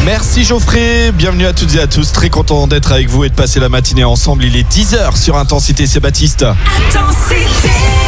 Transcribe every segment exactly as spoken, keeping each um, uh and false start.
Merci Geoffrey, bienvenue à toutes et à tous, très content d'être avec vous et de passer la matinée ensemble. Il est dix heures sur Intensité, c'est Baptiste. Intensité.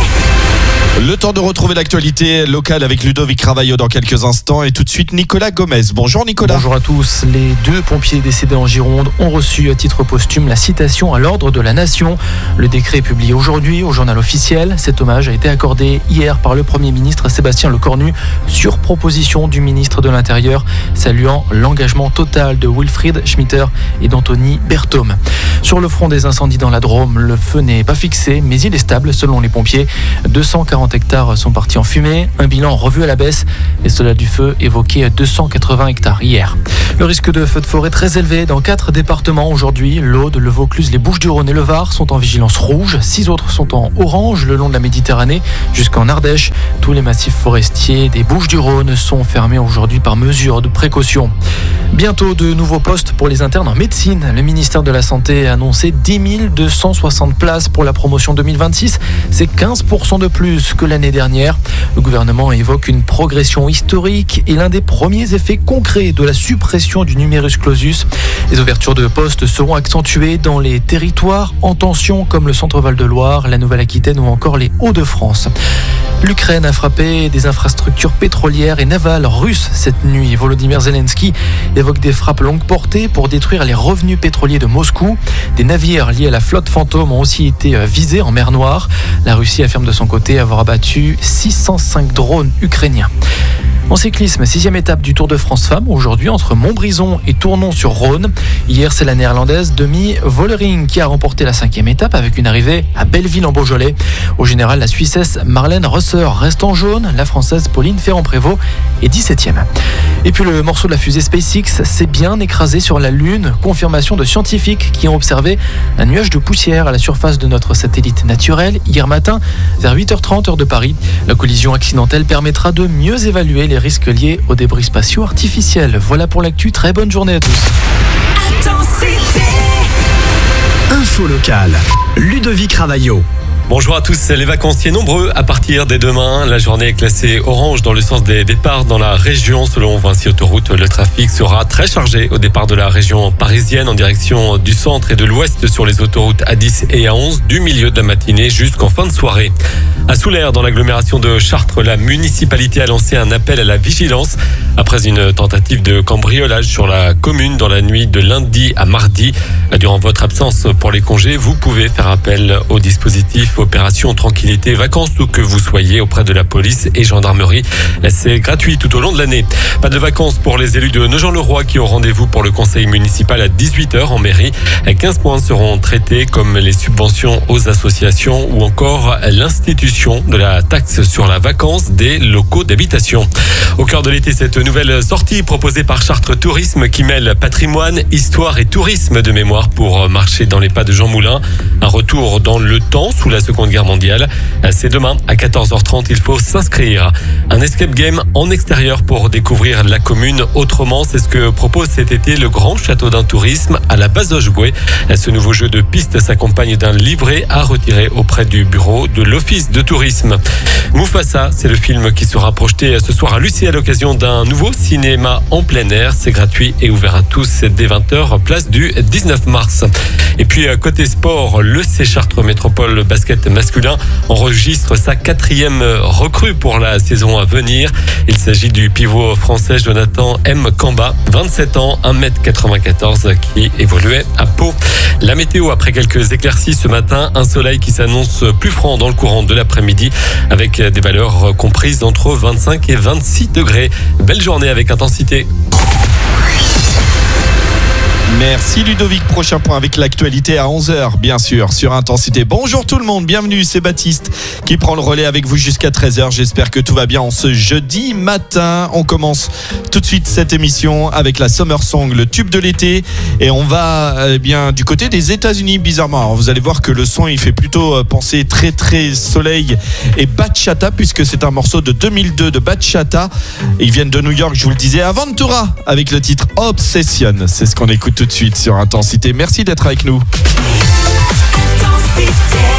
Le temps de retrouver l'actualité locale avec Ludovic Ravaillot dans quelques instants et tout de suite Nicolas Gomez. Bonjour Nicolas. Bonjour à tous. Les deux pompiers décédés en Gironde ont reçu à titre posthume la citation à l'ordre de la Nation. Le décret est publié aujourd'hui au journal officiel. Cet hommage a été accordé hier par le Premier ministre Sébastien Lecornu sur proposition du ministre de l'Intérieur, saluant l'engagement total de Wilfried Schmitter et d'Anthony Berthaume. Sur le front des incendies dans la Drôme, le feu n'est pas fixé, mais il est stable selon les pompiers. deux cent quarante hectares sont partis en fumée, un bilan revu à la baisse. Les soldats du feu évoquaient deux cent quatre-vingts hectares hier. Le risque de feu de forêt très élevé dans quatre départements aujourd'hui. L'Aude, le Vaucluse, les Bouches-du-Rhône et le Var sont en vigilance rouge. Six autres sont en orange le long de la Méditerranée jusqu'en Ardèche. Tous les massifs forestiers des Bouches-du-Rhône sont fermés aujourd'hui par mesure de précaution. Bientôt de nouveaux postes pour les internes en médecine. Le ministère de la Santé a annoncé dix mille deux cent soixante places pour la promotion deux mille vingt-six. C'est quinze pour cent de plus que l'année dernière. Le gouvernement évoque une progression historique et l'un des premiers effets concrets de la suppression du numerus clausus. Les ouvertures de postes seront accentuées dans les territoires en tension comme le Centre-Val de Loire, la Nouvelle-Aquitaine ou encore les Hauts-de-France. L'Ukraine a frappé des infrastructures pétrolières et navales russes cette nuit. Volodymyr Zelensky évoque des frappes longue portée pour détruire les revenus pétroliers de Moscou. Des navires liés à la flotte fantôme ont aussi été visés en mer Noire. La Russie affirme de son côté avoir abattu six cent cinq drones ukrainiens. En cyclisme, sixième étape du Tour de France Femmes, aujourd'hui entre Montbrison et Tournon-sur-Rhône. Hier, c'est la néerlandaise Demi Vollering qui a remporté la cinquième étape avec une arrivée à Belleville-en-Beaujolais. Au général, la Suissesse Marlène Rosser reste en jaune, la Française Pauline Ferrand-Prévot est dix-septième. Et puis le morceau de la fusée SpaceX s'est bien écrasé sur la Lune, confirmation de scientifiques qui ont observé un nuage de poussière à la surface de notre satellite naturel hier matin vers huit heures trente heure de Paris. La collision accidentelle permettra de mieux évaluer les risques liés aux débris spatiaux artificiels. Voilà pour l'actu, très bonne journée à tous. Intensité. Info locale, Ludovic Ravaillot. Bonjour à tous, les vacanciers nombreux à partir dès demain. La journée est classée orange dans le sens des départs dans la région. Selon Vinci Autoroute, le trafic sera très chargé au départ de la région parisienne en direction du centre et de l'ouest sur les autoroutes A dix et A onze du milieu de la matinée jusqu'en fin de soirée. À Soulaire, dans l'agglomération de Chartres, la municipalité a lancé un appel à la vigilance après une tentative de cambriolage sur la commune dans la nuit de lundi à mardi. Durant votre absence pour les congés, vous pouvez faire appel au dispositif Opération Tranquillité Vacances où que vous soyez auprès de la police et gendarmerie. C'est gratuit tout au long de l'année. Pas de vacances pour les élus de Nogent-le-Roi qui ont rendez-vous pour le conseil municipal à dix-huit heures en mairie. quinze points seront traités comme les subventions aux associations ou encore l'institution de la taxe sur la vacance des locaux d'habitation. Au cœur de l'été, cette nouvelle sortie proposée par Chartres Tourisme qui mêle patrimoine, histoire et tourisme de mémoire pour marcher dans les pas de Jean Moulin. Un retour dans le temps sous la Seconde Guerre mondiale. C'est demain à quatorze heures trente, il faut s'inscrire. Un escape game en extérieur pour découvrir la commune autrement. C'est ce que propose cet été le Grand Château d'un Tourisme à la Bazoche-Boué. Ce nouveau jeu de piste s'accompagne d'un livret à retirer auprès du bureau de l'Office de tourisme. Mufasa, c'est le film qui sera projeté ce soir à Lucie à l'occasion d'un nouveau cinéma en plein air. C'est gratuit et ouvert à tous dès vingt heures, place du dix-neuf mars. Et puis côté sport, le C Chartres Métropole Basket masculin enregistre sa quatrième recrue pour la saison à venir. Il s'agit du pivot français Jonathan M. Kamba, vingt-sept ans, un mètre quatre-vingt-quatorze, qui évoluait à Pau. La météo, après quelques éclaircies ce matin, un soleil qui s'annonce plus franc dans le courant de l'après-midi avec des valeurs comprises entre vingt-cinq et vingt-six degrés. Belle journée avec Intensité. Merci Ludovic, prochain point avec l'actualité à onze heures, bien sûr, sur Intensité. Bonjour tout le monde, bienvenue, c'est Baptiste qui prend le relais avec vous jusqu'à treize heures. J'espère que tout va bien en ce jeudi matin. On commence tout de suite cette émission avec la Summer Song, le tube de l'été. Et on va eh bien du côté des États-Unis, bizarrement. Alors, vous allez voir que le son, il fait plutôt penser très très soleil et bachata, puisque c'est un morceau de deux mille deux de bachata. Ils viennent de New York, je vous le disais, Aventura, avec le titre Obsession. C'est ce qu'on écoute tout de suite sur Intensité. Merci d'être avec nous. Intensité.